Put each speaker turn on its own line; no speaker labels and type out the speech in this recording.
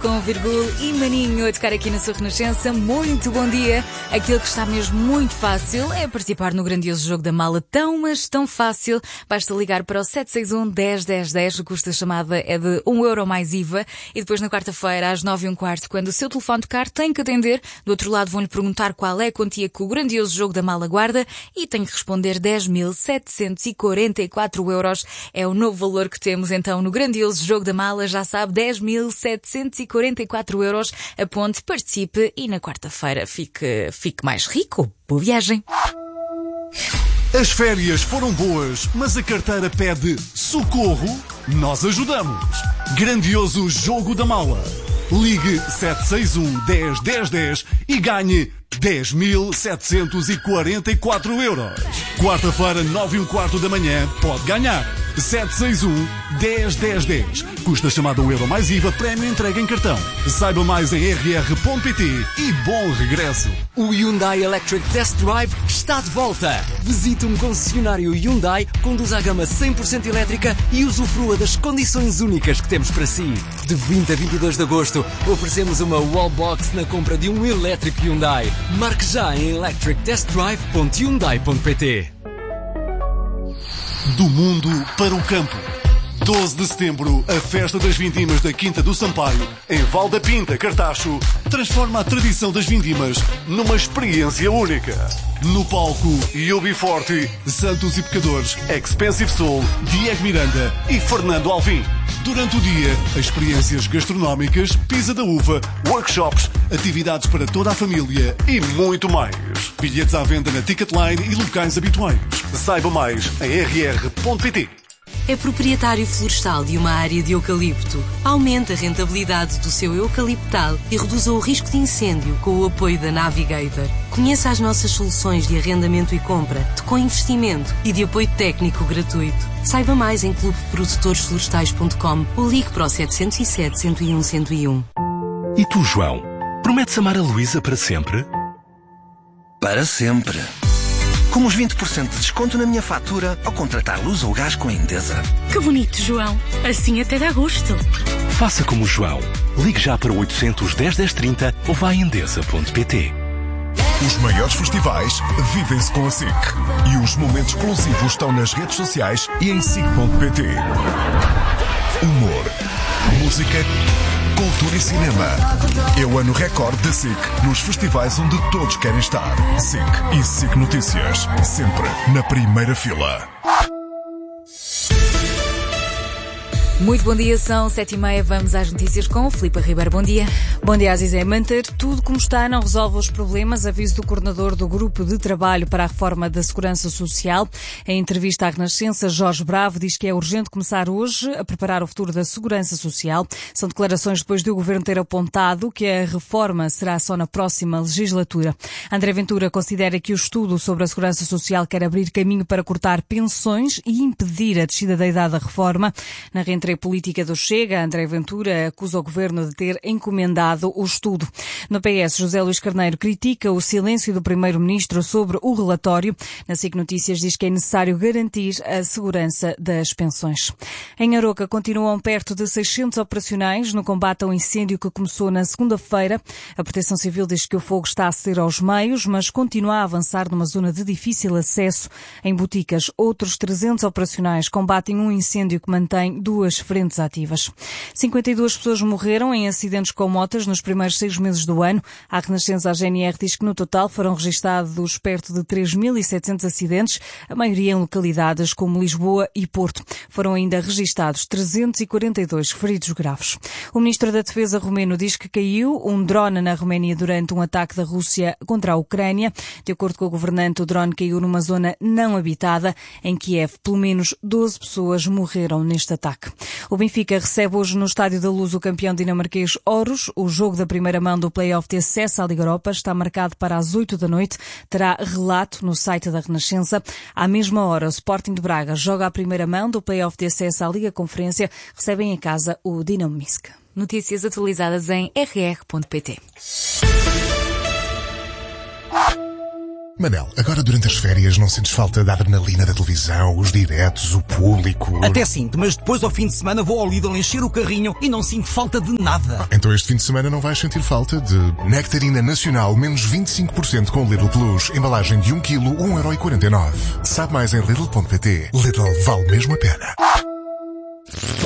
com Virgul e Maninho a tocar aqui na sua Renascença. Muito bom dia. Aquilo que está mesmo muito fácil é participar no grandioso jogo da mala. Tão, mas tão fácil. Basta ligar para o 761 10 10 10. O custo da chamada é de €1 mais IVA. E depois na quarta-feira, às 9h15, quando o seu telefone tocar, tem que atender. Do outro lado vão-lhe perguntar qual é a quantia que o grandioso jogo da mala guarda e tem que responder 10.744 €. É o novo valor que temos então no grandioso jogo da mala. Já sabe, 10.744 €. Aponte, participe e na quarta-feira fique mais rico. Boa viagem!
As férias foram boas, mas a carteira pede socorro? Nós ajudamos! Grandioso jogo da mala. Ligue 761 10 10 10 e ganhe 10.744 €. Quarta-feira, 9h15 da manhã, pode ganhar. 761 10 10 10. Custa chamada €1 mais IVA, prémio entrega em cartão. Saiba mais em rr.pt e bom regresso.
O Hyundai Electric Test Drive está de volta. Visite um concessionário Hyundai, conduza a gama 100% elétrica e usufrua das condições únicas que temos para si. De 20 a 22 de agosto, oferecemos uma wallbox na compra de um elétrico Hyundai. Marque já em electrictestdrive.hyundai.pt.
Do mundo para o campo. 12 de setembro, a Festa das Vindimas da Quinta do Sampaio, em Val da Pinta, Cartacho, transforma a tradição das vindimas numa experiência única. No palco, UB40, Santos e Pecadores, Expensive Soul, Diego Miranda e Fernando Alvim. Durante o dia, experiências gastronómicas, pisa da uva, workshops, atividades para toda a família e muito mais. Bilhetes à venda na Ticketline e locais habituais. Saiba mais em rr.pt.
É proprietário florestal de uma área de eucalipto. Aumente a rentabilidade do seu eucaliptal e reduza o risco de incêndio com o apoio da Navigator. Conheça as nossas soluções de arrendamento e compra, de co-investimento e de apoio técnico gratuito. Saiba mais em clubeprodutoresflorestais.com ou ligue para o 707 101 101.
E tu, João? Prometes amar a Luísa para sempre?
Para sempre. Com os 20% de desconto na minha fatura ao contratar luz ou gás com a Endesa.
Que bonito, João. Assim até dá gosto.
Faça como o João. Ligue já para o 800 10 10 30 ou vá a endesa.pt.
Os maiores festivais vivem-se com a SIC. E os momentos exclusivos estão nas redes sociais e em SIC.pt. Humor, música, cultura e cinema. É o ano recorde da SIC nos festivais onde todos querem estar. SIC e SIC Notícias, sempre na primeira fila.
Muito bom dia, são 7h30, vamos às notícias com o Filipe Ribeiro. Bom dia.
Bom dia, Azizé. Manter tudo como está não resolve os problemas, aviso do coordenador do Grupo de Trabalho para a Reforma da Segurança Social. Em entrevista à Renascença, Jorge Bravo diz que é urgente começar hoje a preparar o futuro da Segurança Social. São declarações depois do Governo ter apontado que a reforma será só na próxima legislatura. André Ventura considera que o estudo sobre a Segurança Social quer abrir caminho para cortar pensões e impedir a descida da idade da reforma. Na reentrada política do Chega, André Ventura acusa o Governo de ter encomendado o estudo. No PS, José Luís Carneiro critica o silêncio do Primeiro-Ministro sobre o relatório. Na SIC Notícias diz que é necessário garantir a segurança das pensões. Em Aroca continuam perto de 600 operacionais no combate ao incêndio que começou na segunda-feira. A Proteção Civil diz que o fogo está a ceder aos meios, mas continua a avançar numa zona de difícil acesso. Em Boticas, outros 300 operacionais combatem um incêndio que mantém duas frentes ativas. 52 pessoas morreram em acidentes com motas nos primeiros 6 meses do ano. A Renascença, a GNR, diz que no total foram registados perto de 3.700 acidentes, a maioria em localidades como Lisboa e Porto. Foram ainda registados 342 feridos graves. O ministro da Defesa romeno diz que caiu um drone na Roménia durante um ataque da Rússia contra a Ucrânia. De acordo com o governante, o drone caiu numa zona não habitada. Em Kiev, pelo menos 12 pessoas morreram neste ataque. O Benfica recebe hoje no Estádio da Luz o campeão dinamarquês Aarhus. O jogo da primeira mão do play-off de acesso à Liga Europa está marcado para as 8 da noite. Terá relato no site da Renascença. À mesma hora, o Sporting de Braga joga a primeira mão do play-off de acesso à Liga Conferência. Recebem em casa o Dinamo Minsk.
Notícias atualizadas em rr.pt.
Manel, agora durante as férias não sentes falta da adrenalina da televisão, os diretos, o público?
Até sinto, mas depois ao fim de semana vou ao Lidl encher o carrinho e não sinto falta de nada.
Então este fim de semana não vais sentir falta de Nectarina Nacional menos 25% com Lidl Plus. Embalagem de 1 kg, 1,49€. Sabe mais em Lidl.pt. Lidl vale mesmo a pena.